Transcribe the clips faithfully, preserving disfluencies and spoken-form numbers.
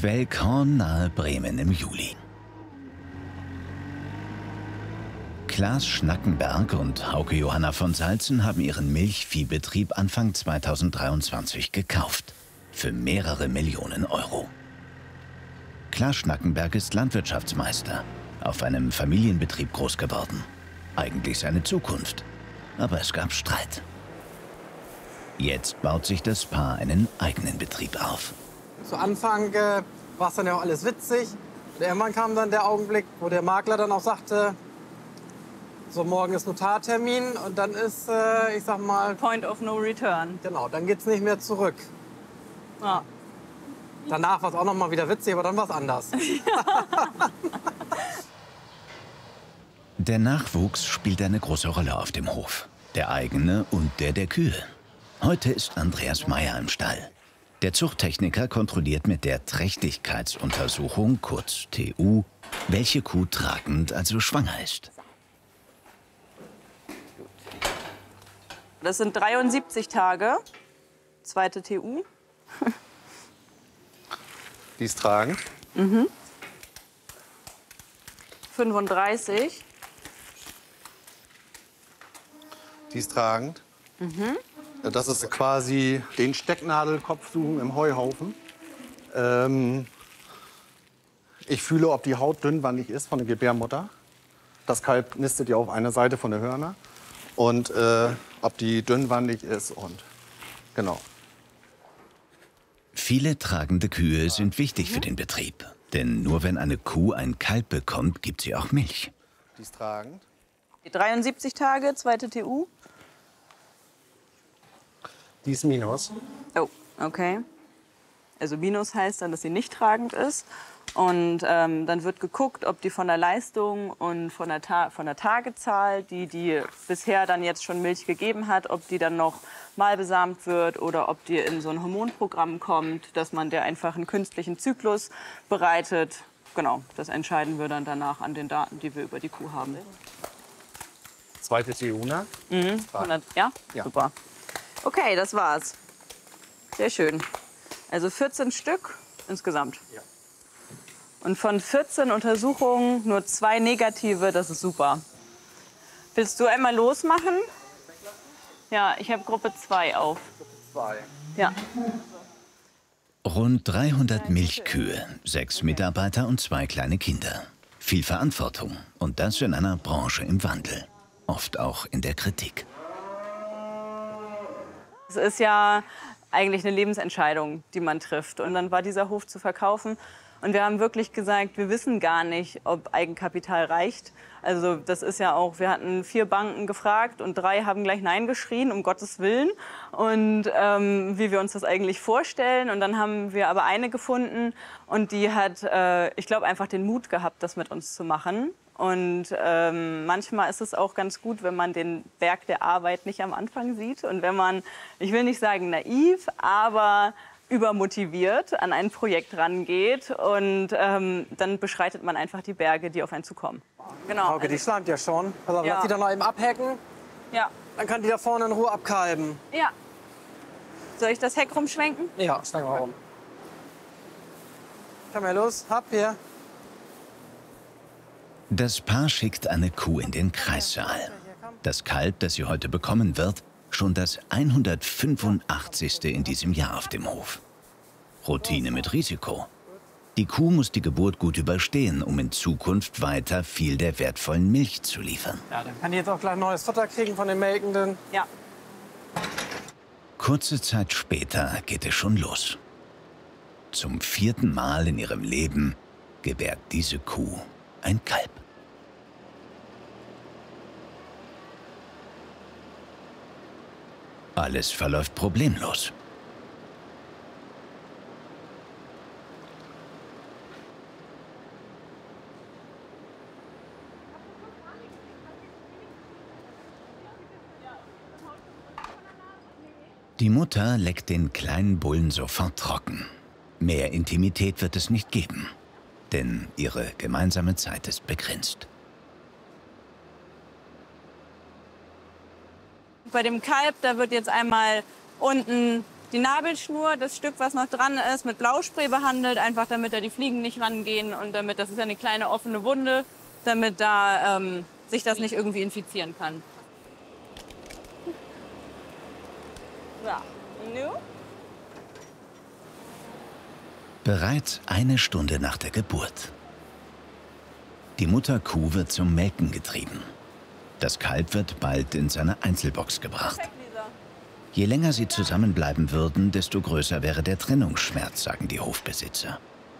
Quelkhorn nahe Bremen im Juli. Klaas Schnackenberg und Hauke Johanna von Salzen haben ihren Milchviehbetrieb Anfang zweitausenddreiundzwanzig gekauft. Für mehrere Millionen Euro. Klaas Schnackenberg ist Landwirtschaftsmeister, auf einem Familienbetrieb groß geworden. Eigentlich seine Zukunft. Aber es gab Streit. Jetzt baut sich das Paar einen eigenen Betrieb auf. Zu Anfang äh, war es dann ja auch alles witzig. Und irgendwann kam dann der Augenblick, wo der Makler dann auch sagte, so morgen ist Notartermin und dann ist, äh, ich sag mal... Point of no return. Genau, dann geht's nicht mehr zurück. Ja. Danach war es auch noch mal wieder witzig, aber dann war es anders. Der Nachwuchs spielt eine große Rolle auf dem Hof. Der eigene und der der Kühe. Heute ist Andreas Meyer im Stall. Der Zuchttechniker kontrolliert mit der Trächtigkeitsuntersuchung, kurz T U, welche Kuh tragend, also schwanger ist. Das sind dreiundsiebzig Tage, zweite T U. Die ist tragend. Mhm. fünfunddreißig. Die ist tragend. Mhm. Das ist quasi den Stecknadelkopf suchen im Heuhaufen. Ähm, ich fühle, ob die Haut dünnwandig ist von der Gebärmutter. Das Kalb nistet ja auf einer Seite von der Hörner. Und äh, ob die dünnwandig ist und genau. Viele tragende Kühe sind wichtig für den Betrieb. Denn nur wenn eine Kuh ein Kalb bekommt, gibt sie auch Milch. Die ist tragend. Die dreiundsiebzig Tage, zweite T U. Die ist Minus. Oh, okay. Also Minus heißt dann, dass sie nicht tragend ist. Und ähm, dann wird geguckt, ob die von der Leistung und von der, Ta von der Tagezahl, die die bisher dann jetzt schon Milch gegeben hat, ob die dann noch mal besamt wird oder ob die in so ein Hormonprogramm kommt, dass man der einfach einen künstlichen Zyklus bereitet. Genau, das entscheiden wir dann danach an den Daten, die wir über die Kuh haben. Zweite T U, ne? Mhm. hundert, ja? Ja. Super. Okay, das war's. Sehr schön. Also vierzehn Stück insgesamt. Ja. Und von vierzehn Untersuchungen nur zwei negative, das ist super. Willst du einmal losmachen? Ja, ich habe Gruppe zwei auf. Zwei. Ja. Rund dreihundert Milchkühe, sechs Mitarbeiter und zwei kleine Kinder. Viel Verantwortung und das in einer Branche im Wandel. Oft auch in der Kritik. Es ist ja eigentlich eine Lebensentscheidung, die man trifft. Und dann war dieser Hof zu verkaufen. Und wir haben wirklich gesagt, wir wissen gar nicht, ob Eigenkapital reicht. Also das ist ja auch, wir hatten vier Banken gefragt und drei haben gleich Nein geschrien, um Gottes Willen. Und ähm, wie wir uns das eigentlich vorstellen. Und dann haben wir aber eine gefunden und die hat, äh, ich glaube, einfach den Mut gehabt, das mit uns zu machen. Und ähm, manchmal ist es auch ganz gut, wenn man den Berg der Arbeit nicht am Anfang sieht. Und wenn man, ich will nicht sagen naiv, aber übermotiviert an ein Projekt rangeht. Und ähm, dann beschreitet man einfach die Berge, die auf einen zukommen. Genau. Hauke, die schleimt ja schon. Pass auf, Ja. lass die dann noch eben abhacken. Ja. Dann kann die da vorne in Ruhe abkalben. Ja. Soll ich das Heck rumschwenken? Ja, schneiden wir rum. Komm her, los. Hab hier. Das Paar schickt eine Kuh in den Kreissaal. Das Kalb, das sie heute bekommen wird, schon das hundertfünfundachtzigste in diesem Jahr auf dem Hof. Routine mit Risiko. Die Kuh muss die Geburt gut überstehen, um in Zukunft weiter viel der wertvollen Milch zu liefern. Ja, dann kann die jetzt auch gleich neues Futter kriegen von den Melkenden. Ja. Kurze Zeit später geht es schon los. Zum vierten Mal in ihrem Leben gebärt diese Kuh ein Kalb. Alles verläuft problemlos. Die Mutter leckt den kleinen Bullen sofort trocken. Mehr Intimität wird es nicht geben, denn ihre gemeinsame Zeit ist begrenzt. Bei dem Kalb, da wird jetzt einmal unten die Nabelschnur, das Stück, was noch dran ist, mit Blauspray behandelt, einfach damit da die Fliegen nicht rangehen und damit, das ist ja eine kleine offene Wunde, damit da ähm, sich das nicht irgendwie infizieren kann. So, nu? Bereits eine Stunde nach der Geburt. Die Mutterkuh wird zum Melken getrieben. Das Kalb wird bald in seine Einzelbox gebracht. Je länger sie zusammenbleiben würden, desto größer wäre der Trennungsschmerz, sagen die Hofbesitzer.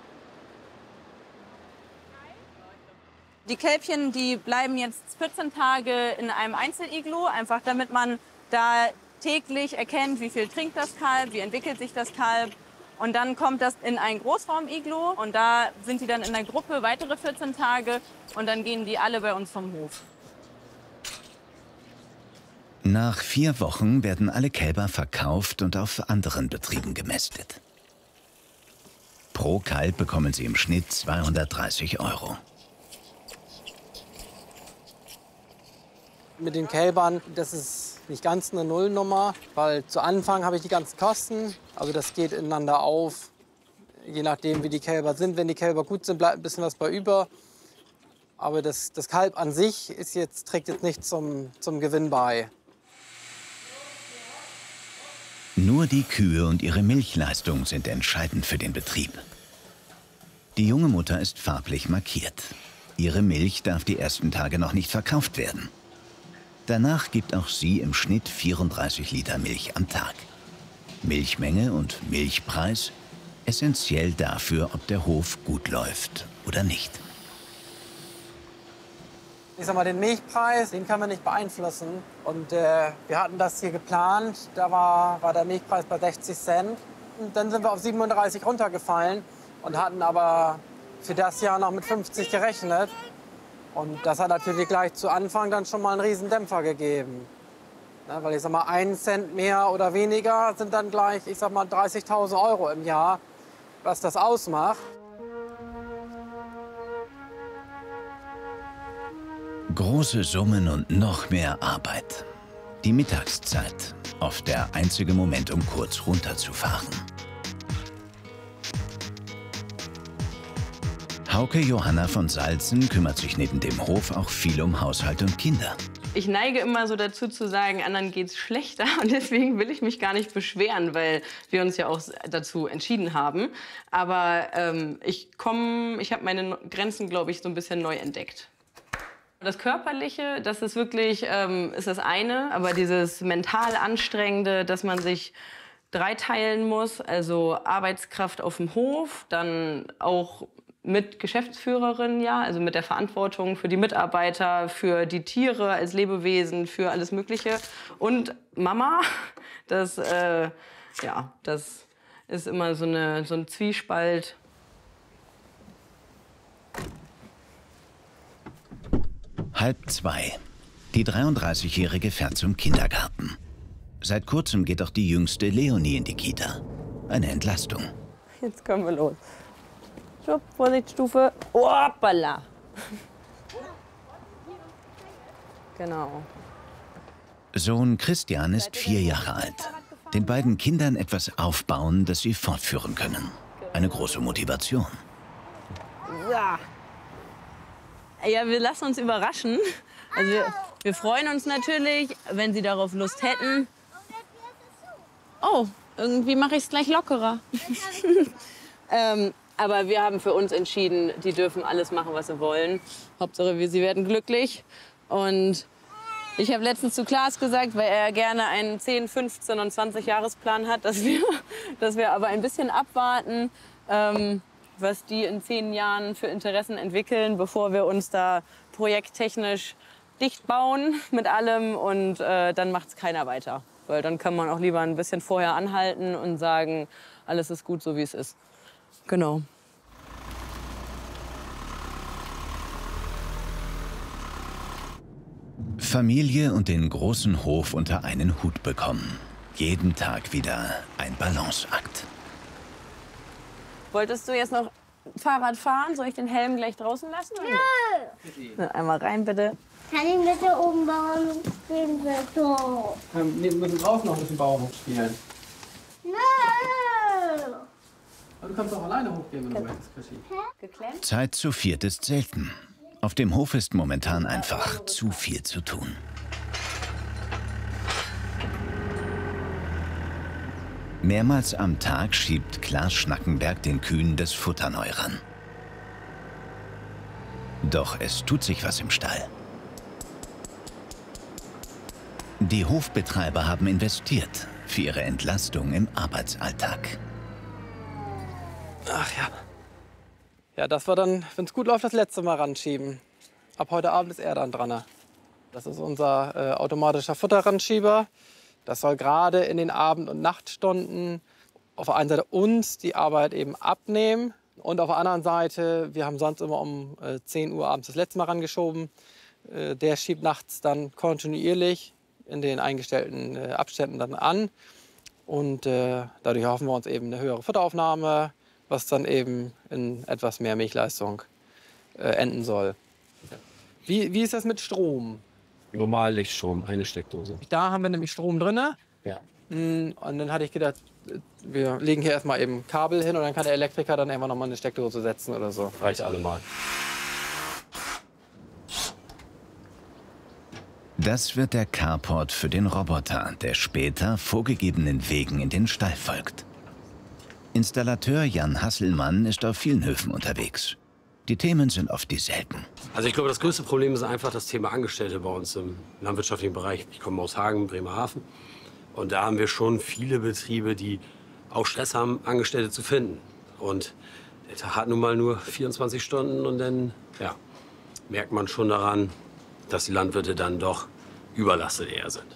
Die Kälbchen, die bleiben jetzt vierzehn Tage in einem Einzeliglu, einfach damit man da täglich erkennt, wie viel trinkt das Kalb, wie entwickelt sich das Kalb. Und dann kommt das in ein Großraum-Iglu und da sind die dann in der Gruppe weitere vierzehn Tage und dann gehen die alle bei uns vom Hof. Nach vier Wochen werden alle Kälber verkauft und auf anderen Betrieben gemästet. Pro Kalb bekommen sie im Schnitt zweihundertdreißig Euro. Mit den Kälbern, das ist nicht ganz eine Nullnummer, weil zu Anfang habe ich die ganzen Kosten. Also das geht ineinander auf, je nachdem wie die Kälber sind. Wenn die Kälber gut sind, bleibt ein bisschen was bei über. Aber das, das Kalb an sich ist jetzt, trägt jetzt nicht zum, zum Gewinn bei. Nur die Kühe und ihre Milchleistung sind entscheidend für den Betrieb. Die junge Mutter ist farblich markiert. Ihre Milch darf die ersten Tage noch nicht verkauft werden. Danach gibt auch sie im Schnitt vierunddreißig Liter Milch am Tag. Milchmenge und Milchpreis essentiell dafür, ob der Hof gut läuft oder nicht. Ich sag mal, den Milchpreis, den kann man nicht beeinflussen. Und äh, wir hatten das hier geplant, da war, war der Milchpreis bei sechzig Cent. Und dann sind wir auf siebenunddreißig runtergefallen und hatten aber für das Jahr noch mit fünfzig gerechnet. Und das hat natürlich gleich zu Anfang dann schon mal einen riesen Dämpfer gegeben. Ja, weil ich sag mal, ein Cent mehr oder weniger sind dann gleich, ich sag mal, dreißigtausend Euro im Jahr, was das ausmacht. Große Summen und noch mehr Arbeit. Die Mittagszeit, oft der einzige Moment, um kurz runterzufahren. Hauke Johanna von Salzen kümmert sich neben dem Hof auch viel um Haushalt und Kinder. Ich neige immer so dazu zu sagen, anderen geht's schlechter und deswegen will ich mich gar nicht beschweren, weil wir uns ja auch dazu entschieden haben. Aber ähm, ich komme, ich habe meine Grenzen, glaube ich, so ein bisschen neu entdeckt. Das Körperliche, das ist wirklich, ähm, ist das eine, aber dieses mental Anstrengende, dass man sich dreiteilen muss, also Arbeitskraft auf dem Hof, dann auch mit Geschäftsführerin, ja, also mit der Verantwortung für die Mitarbeiter, für die Tiere als Lebewesen, für alles Mögliche. Und Mama, das, äh, ja, das ist immer so, eine, so ein Zwiespalt. Halb zwei. Die dreiunddreißigjährige fährt zum Kindergarten. Seit kurzem geht auch die jüngste Leonie in die Kita. Eine Entlastung. Jetzt kommen wir los. Schub, Vorsichtsstufe. Hoppala. Genau. Sohn Christian ist vier Jahre alt. Den beiden Kindern etwas aufbauen, das sie fortführen können. Eine große Motivation. So. Ja, wir lassen uns überraschen. Also wir, wir freuen uns natürlich, wenn Sie darauf Lust hätten. Oh, irgendwie mache ich es gleich lockerer. ähm, aber wir haben für uns entschieden, die dürfen alles machen, was sie wollen. Hauptsache, wir, sie werden glücklich. Und ich habe letztens zu Klaas gesagt, weil er gerne einen zehn, fünfzehn und zwanzig Jahresplan hat, dass wir, dass wir aber ein bisschen abwarten, ähm, was die in zehn Jahren für Interessen entwickeln, bevor wir uns da projekttechnisch dicht bauen mit allem. Und äh, dann macht es keiner weiter. Weil dann kann man auch lieber ein bisschen vorher anhalten und sagen, alles ist gut, so wie es ist. Genau. Familie und den großen Hof unter einen Hut bekommen. Jeden Tag wieder ein Balanceakt. Wolltest du jetzt noch Fahrrad fahren? Soll ich den Helm gleich draußen lassen? Nö. Einmal rein, bitte. Kann ich mit der oben Bauernhof spielen, bitte? Wir müssen draußen noch mit dem Bauernhof spielen. Nein! Aber du kannst auch alleine hochgehen, wenn du möchtest, Krischi. Geklemmt? Zeit zu viert ist selten. Auf dem Hof ist momentan einfach zu viel zu tun. Mehrmals am Tag schiebt Klaas Schnackenberg den Kühen das Futter neu ran. Doch es tut sich was im Stall. Die Hofbetreiber haben investiert für ihre Entlastung im Arbeitsalltag. Ach ja. Ja, das war dann, wenn es gut läuft, das letzte Mal ranschieben. Ab heute Abend ist er dann dran. Das ist unser äh, automatischer Futterranschieber. Das soll gerade in den Abend- und Nachtstunden auf der einen Seite uns die Arbeit eben abnehmen. Und auf der anderen Seite, wir haben sonst immer um äh, zehn Uhr abends das letzte Mal rangeschoben. Äh, der schiebt nachts dann kontinuierlich in den eingestellten äh, Abständen dann an. Und äh, dadurch hoffen wir uns eben eine höhere Futteraufnahme, was dann eben in etwas mehr Milchleistung äh, enden soll. Wie, wie ist das mit Strom? Normal Lichtstrom, eine Steckdose. Da haben wir nämlich Strom drin. Ja. Und dann hatte ich gedacht, wir legen hier erstmal eben Kabel hin und dann kann der Elektriker dann einfach noch mal eine Steckdose setzen oder so. Reicht allemal. Das wird der Carport für den Roboter, der später vorgegebenen Wegen in den Stall folgt. Installateur Jan Hasselmann ist auf vielen Höfen unterwegs. Die Themen sind oft dieselben. Also ich glaube, das größte Problem ist einfach das Thema Angestellte bei uns im landwirtschaftlichen Bereich. Ich komme aus Hagen, Bremerhaven. Und da haben wir schon viele Betriebe, die auch Stress haben, Angestellte zu finden. Und der Tag hat nun mal nur vierundzwanzig Stunden und dann ja, merkt man schon daran, dass die Landwirte dann doch überlastet eher sind.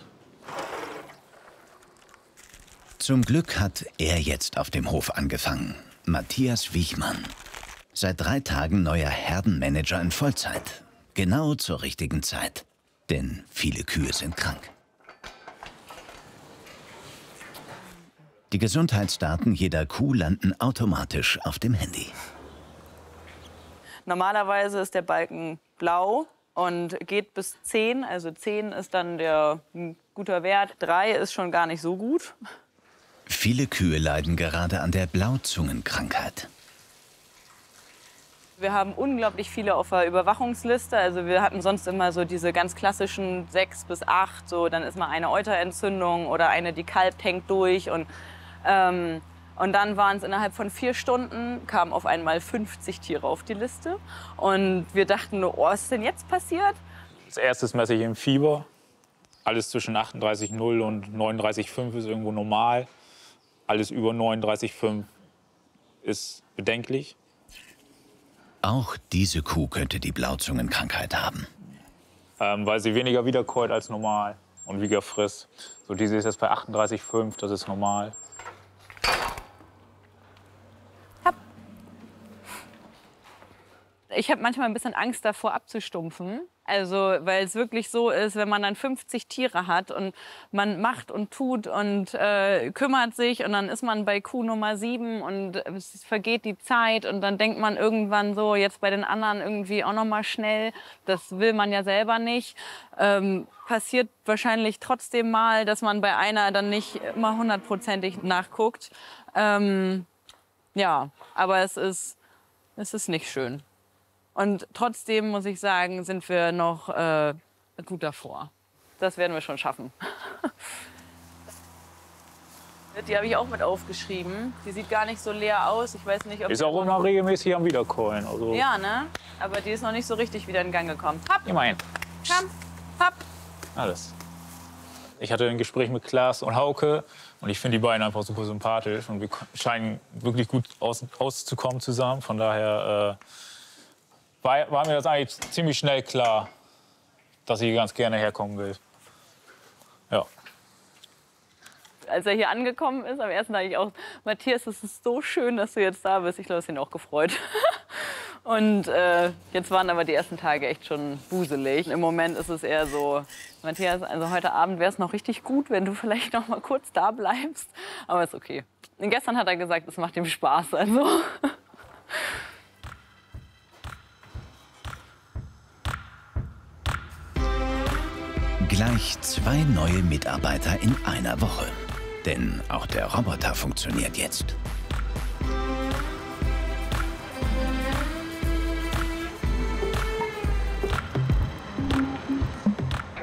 Zum Glück hat er jetzt auf dem Hof angefangen. Matthias Wiechmann. Seit drei Tagen neuer Herdenmanager in Vollzeit. Genau zur richtigen Zeit. Denn viele Kühe sind krank. Die Gesundheitsdaten jeder Kuh landen automatisch auf dem Handy. Normalerweise ist der Balken blau und geht bis zehn. Also zehn ist dann der ein guter Wert. drei ist schon gar nicht so gut. Viele Kühe leiden gerade an der Blauzungenkrankheit. Wir haben unglaublich viele auf der Überwachungsliste. Also wir hatten sonst immer so diese ganz klassischen sechs bis acht. So, dann ist mal eine Euterentzündung oder eine, die kalbt, hängt durch. Und, ähm, und dann waren es innerhalb von vier Stunden, kamen auf einmal fünfzig Tiere auf die Liste. Und wir dachten nur, oh, was ist denn jetzt passiert? Als erstes messe ich im Fieber. Alles zwischen achtunddreißig Komma null und neununddreißig Komma fünf ist irgendwo normal. Alles über neununddreißig Komma fünf ist bedenklich. Auch diese Kuh könnte die Blauzungenkrankheit haben. Ähm, weil sie weniger wiederkäut als normal und weniger frisst. So, diese ist jetzt bei achtunddreißig Komma fünf, das ist normal. Ich habe manchmal ein bisschen Angst davor, abzustumpfen. Also, weil es wirklich so ist, wenn man dann fünfzig Tiere hat und man macht und tut und äh, kümmert sich und dann ist man bei Kuh Nummer sieben und es vergeht die Zeit und dann denkt man irgendwann so, jetzt bei den anderen irgendwie auch noch mal schnell. Das will man ja selber nicht. Ähm, passiert wahrscheinlich trotzdem mal, dass man bei einer dann nicht immer hundertprozentig nachguckt. Ähm, ja, aber es ist, es ist nicht schön. Und trotzdem, muss ich sagen, sind wir noch äh, gut davor. Das werden wir schon schaffen. Die habe ich auch mit aufgeschrieben. Die sieht gar nicht so leer aus. Ich weiß nicht, ob Ist auch immer regelmäßig am Wiederkäuen. Also ja, ne? Aber die ist noch nicht so richtig wieder in Gang gekommen. Hopp, immerhin. komm, hopp. Alles. Ich hatte ein Gespräch mit Klaas und Hauke und ich finde die beiden einfach super sympathisch. Und wir scheinen wirklich gut aus, auszukommen zusammen. Von daher... Äh, War, war mir das eigentlich ziemlich schnell klar, dass ich ganz gerne herkommen will. Ja. Als er hier angekommen ist, am ersten Tag ich auch, Matthias, es ist so schön, dass du jetzt da bist. Ich glaube, es hat ihn auch gefreut. Und äh, jetzt waren aber die ersten Tage echt schon wuselig. Im Moment ist es eher so, Matthias, also heute Abend wäre es noch richtig gut, wenn du vielleicht noch mal kurz da bleibst. Aber ist okay. Und gestern hat er gesagt, es macht ihm Spaß. Also. Gleich zwei neue Mitarbeiter in einer Woche. Denn auch der Roboter funktioniert jetzt.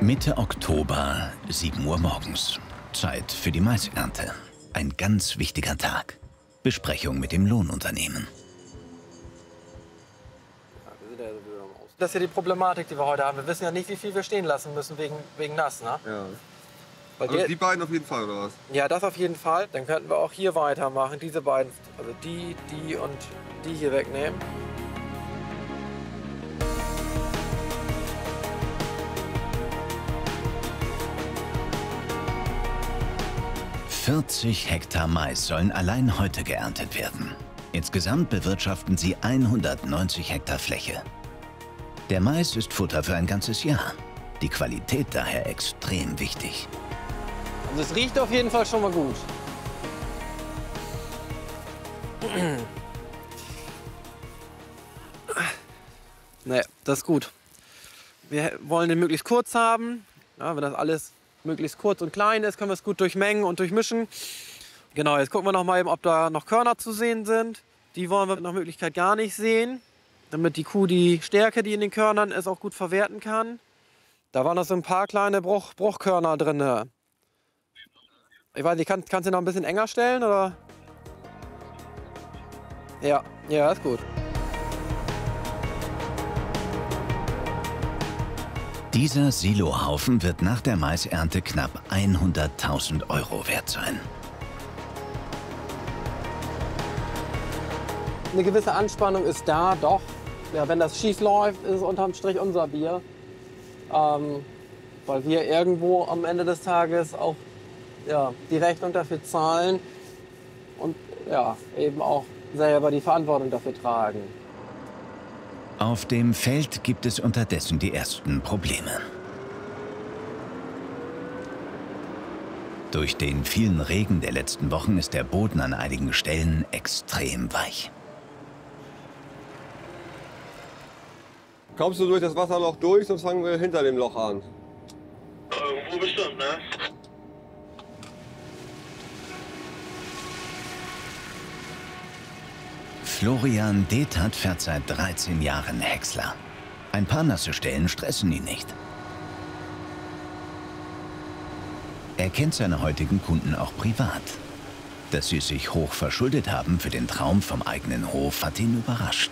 Mitte Oktober, sieben Uhr morgens. Zeit für die Maisernte. Ein ganz wichtiger Tag. Besprechung mit dem Lohnunternehmen. Das ist ja die Problematik, die wir heute haben. Wir wissen ja nicht, wie viel wir stehen lassen müssen wegen, wegen nass. Ne? Ja. Weil Also der- die beiden auf jeden Fall, oder was? Ja, das auf jeden Fall. Dann könnten wir auch hier weitermachen. Diese beiden, also die, die und die hier wegnehmen. vierzig Hektar Mais sollen allein heute geerntet werden. Insgesamt bewirtschaften sie hundertneunzig Hektar Fläche. Der Mais ist Futter für ein ganzes Jahr. Die Qualität daher extrem wichtig. Also es riecht auf jeden Fall schon mal gut. Ne, das ist gut. Wir wollen den möglichst kurz haben. Ja, wenn das alles möglichst kurz und klein ist, können wir es gut durchmengen und durchmischen. Genau, jetzt gucken wir noch mal eben, ob da noch Körner zu sehen sind. Die wollen wir nach Möglichkeit gar nicht sehen, damit die Kuh die Stärke, die in den Körnern ist, auch gut verwerten kann. Da waren noch so ein paar kleine Bruch, Bruchkörner drin. Ich weiß nicht, kann, kannst du noch ein bisschen enger stellen, oder? Ja, ja, ist gut. Dieser Silohaufen wird nach der Maisernte knapp hunderttausend Euro wert sein. Eine gewisse Anspannung ist da, doch. Ja, wenn das schief läuft, ist es unterm Strich unser Bier. Ähm, weil wir irgendwo am Ende des Tages auch ja, die Rechnung dafür zahlen und ja, eben auch selber die Verantwortung dafür tragen. Auf dem Feld gibt es unterdessen die ersten Probleme. Durch den vielen Regen der letzten Wochen ist der Boden an einigen Stellen extrem weich. Kommst du durch das Wasserloch durch, sonst fangen wir hinter dem Loch an. Irgendwo bestimmt, ne? Florian Detert fährt seit dreizehn Jahren Häcksler. Ein paar nasse Stellen stressen ihn nicht. Er kennt seine heutigen Kunden auch privat. Dass sie sich hoch verschuldet haben für den Traum vom eigenen Hof, hat ihn überrascht.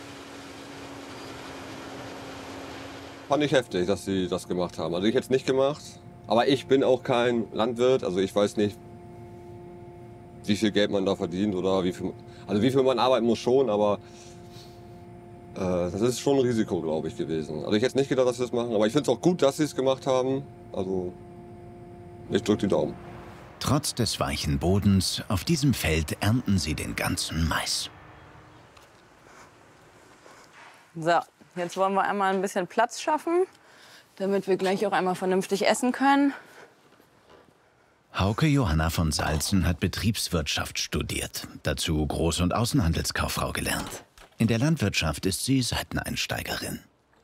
Fand ich heftig, dass sie das gemacht haben. Also ich hätte es nicht gemacht, aber ich bin auch kein Landwirt, also ich weiß nicht, wie viel Geld man da verdient oder wie viel, also wie viel man arbeiten muss schon, aber äh, das ist schon ein Risiko, glaube ich, gewesen. Also ich hätte nicht gedacht, dass sie das machen, aber ich finde es auch gut, dass sie es gemacht haben. Also ich drücke die Daumen. Trotz des weichen Bodens, auf diesem Feld ernten sie den ganzen Mais. So, jetzt wollen wir einmal ein bisschen Platz schaffen, damit wir gleich auch einmal vernünftig essen können. Hauke Johanna von Salzen hat Betriebswirtschaft studiert, dazu Groß- und Außenhandelskauffrau gelernt. In der Landwirtschaft ist sie Seiteneinsteigerin.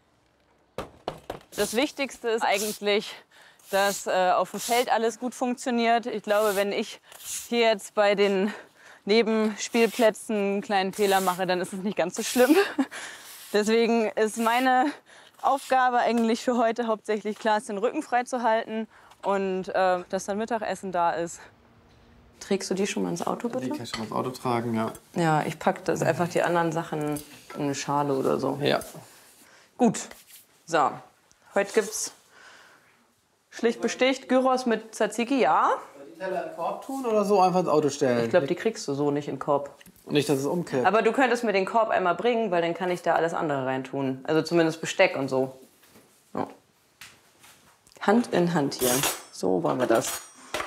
Das Wichtigste ist eigentlich, dass äh, auf dem Feld alles gut funktioniert. Ich glaube, wenn ich hier jetzt bei den Nebenspielplätzen einen kleinen Fehler mache, dann ist es nicht ganz so schlimm. Deswegen ist meine Aufgabe eigentlich für heute hauptsächlich Klaas den Rücken frei zu halten und äh, dass dann Mittagessen da ist. Trägst du die schon mal ins Auto, bitte? Die kann ich schon ins Auto tragen, ja. Ja, ich packe das einfach die anderen Sachen in eine Schale oder so. Ja. Gut. So, heute gibt's schlicht besticht Gyros mit Tzatziki, ja. Die Teller in den Korb tun oder so einfach ins Auto stellen? Ich glaube, die kriegst du so nicht in den Korb. Nicht, dass es umkippt. Aber du könntest mir den Korb einmal bringen, weil dann kann ich da alles andere reintun. Also zumindest Besteck und so. Ja. Hand in Hand hier. So wollen wir das.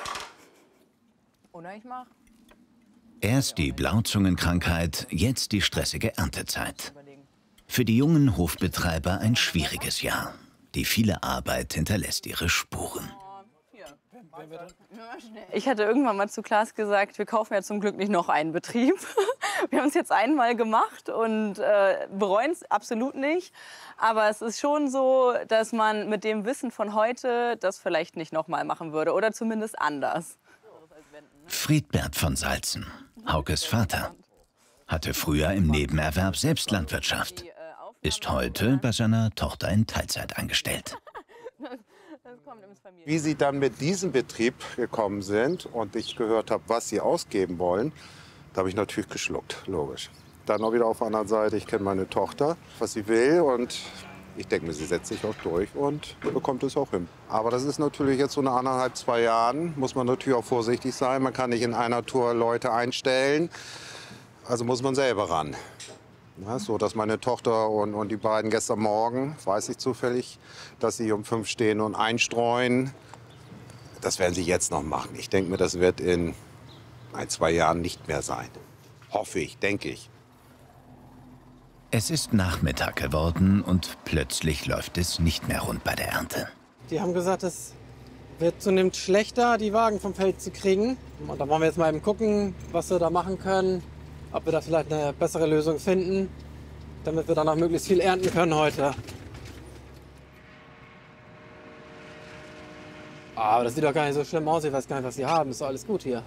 Oder ich mach. Erst die Blauzungenkrankheit, jetzt die stressige Erntezeit. Für die jungen Hofbetreiber ein schwieriges Jahr. Die viele Arbeit hinterlässt ihre Spuren. Ich hatte irgendwann mal zu Klaas gesagt, wir kaufen ja zum Glück nicht noch einen Betrieb. Wir haben es jetzt einmal gemacht und äh, bereuen es absolut nicht. Aber es ist schon so, dass man mit dem Wissen von heute das vielleicht nicht noch mal machen würde oder zumindest anders. Friedbert von Salzen, Haukes Vater, hatte früher im Nebenerwerb selbst Landwirtschaft, ist heute bei seiner Tochter in Teilzeit angestellt. Wie Sie dann mit diesem Betrieb gekommen sind und ich gehört habe, was Sie ausgeben wollen, da habe ich natürlich geschluckt, logisch. Dann auch wieder auf der anderen Seite, ich kenne meine Tochter, was sie will und ich denke mir, sie setzt sich auch durch und bekommt es auch hin. Aber das ist natürlich jetzt so eine anderthalb, zwei Jahren, muss man natürlich auch vorsichtig sein. Man kann nicht in einer Tour Leute einstellen, also muss man selber ran. Ja, so dass meine Tochter und, und die beiden gestern Morgen, weiß ich zufällig, dass sie um fünf stehen und einstreuen. Das werden sie jetzt noch machen. Ich denke mir, das wird in ein, zwei Jahren nicht mehr sein. Hoffe ich, denke ich. Es ist Nachmittag geworden und plötzlich läuft es nicht mehr rund bei der Ernte. Die haben gesagt, es wird zunehmend schlechter, die Wagen vom Feld zu kriegen. Und da wollen wir jetzt mal eben gucken, was wir da machen können. Ob wir da vielleicht eine bessere Lösung finden, damit wir dann auch möglichst viel ernten können heute. Aber das sieht doch gar nicht so schlimm aus. Ich weiß gar nicht, was sie haben. Ist doch alles gut hier.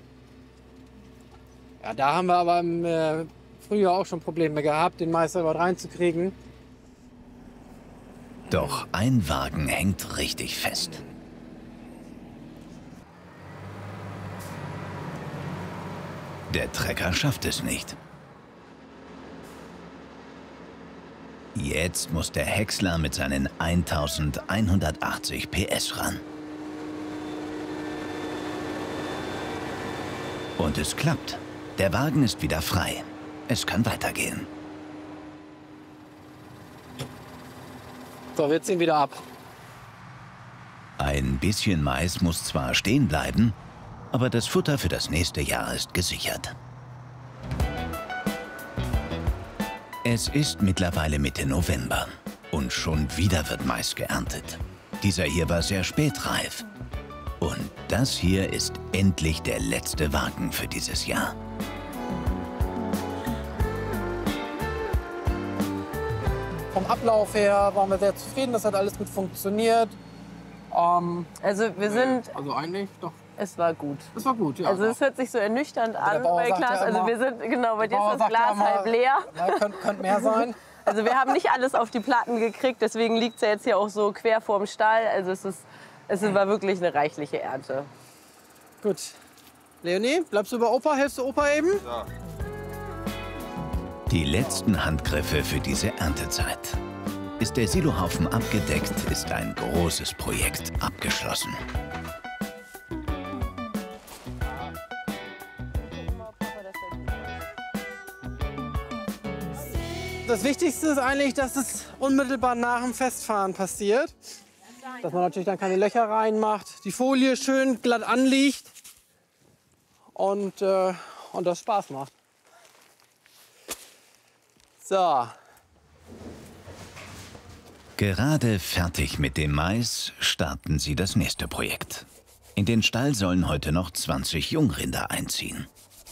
Ja, da haben wir aber im äh, Frühjahr auch schon Probleme gehabt, den Mais selber reinzukriegen. Doch ein Wagen hängt richtig fest. Der Trecker schafft es nicht. Jetzt muss der Häcksler mit seinen eintausendeinhundertachtzig P S ran. Und es klappt. Der Wagen ist wieder frei. Es kann weitergehen. So, wir ziehen wieder ab. Ein bisschen Mais muss zwar stehen bleiben, aber das Futter für das nächste Jahr ist gesichert. Es ist mittlerweile Mitte November und schon wieder wird Mais geerntet. Dieser hier war sehr spätreif. Und das hier ist endlich der letzte Wagen für dieses Jahr. Vom Ablauf her waren wir sehr zufrieden, das hat alles gut funktioniert. Ähm, Also wir sind, also eigentlich doch. es war gut. Es war gut, ja. Also es hört sich so ernüchternd Also der an Bauer bei sagt Klaas. ja Also immer- wir sind, genau, bei dir Bauer ist das sagt ja Glas immer, halb leer. Na, könnte könnt mehr sein. Also wir haben nicht alles auf die Platten gekriegt, deswegen liegt es ja jetzt hier auch so quer vorm Stall. Also es, ist, es war wirklich eine reichliche Ernte. Gut. Leonie, bleibst du bei Opa? Hilfst du Opa eben? Ja. Die letzten Handgriffe für diese Erntezeit. Ist der Silohaufen abgedeckt, ist ein großes Projekt abgeschlossen. Das Wichtigste ist eigentlich, dass es unmittelbar nach dem Festfahren passiert. Dass man natürlich dann keine Löcher reinmacht, die Folie schön glatt anliegt und, äh, und das Spaß macht. So. Gerade fertig mit dem Mais starten sie das nächste Projekt. In den Stall sollen heute noch zwanzig Jungrinder einziehen.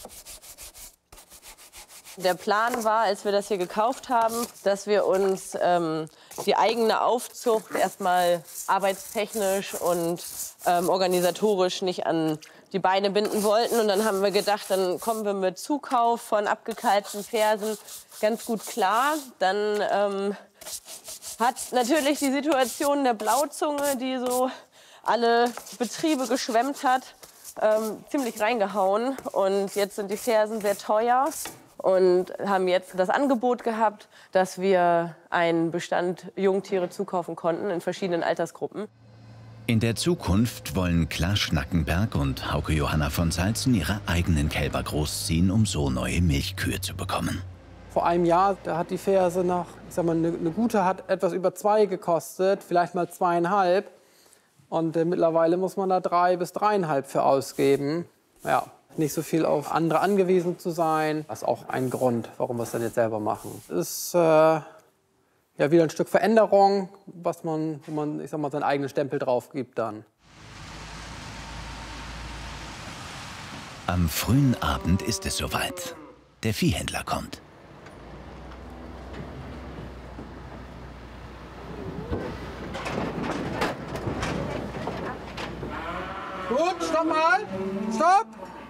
Der Plan war, als wir das hier gekauft haben, dass wir uns ähm, die eigene Aufzucht erstmal arbeitstechnisch und ähm, organisatorisch nicht an die Beine binden wollten. Und dann haben wir gedacht, dann kommen wir mit Zukauf von abgekalbten Fersen ganz gut klar. Dann ähm, hat natürlich die Situation der Blauzunge, die so alle Betriebe geschwemmt hat, ähm, ziemlich reingehauen. Und jetzt sind die Fersen sehr teuer. Und haben jetzt das Angebot gehabt, dass wir einen Bestand Jungtiere zukaufen konnten in verschiedenen Altersgruppen. In der Zukunft wollen Klaas Schnackenberg und Hauke Johanna von Salzen ihre eigenen Kälber großziehen, um so neue Milchkühe zu bekommen. Vor einem Jahr, da hat die Ferse noch, ich sag mal, eine, eine gute hat etwas über zwei gekostet, vielleicht mal zweieinhalb. Und äh, mittlerweile muss man da drei bis dreieinhalb für ausgeben. Ja. Nicht so viel auf andere angewiesen zu sein. Das ist auch ein Grund, warum wir es dann jetzt selber machen. Es ist äh, ja wieder ein Stück Veränderung, was man, wo man, ich sag mal, seinen eigenen Stempel drauf gibt dann. Am frühen Abend ist es soweit. Der Viehhändler kommt. Gut, stopp mal. Stopp.